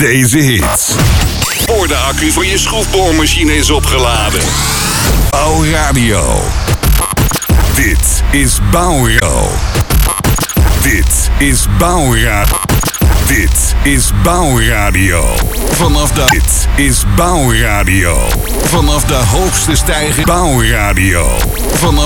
deze hits. Voor de accu van je schroefboormachine is opgeladen. Bouwradio. Dit is Bouwradio. Dit is Bouwradio. Dit is Bouwradio. Dit is Bouwradio. Vanaf de hoogste stijger Bouwradio.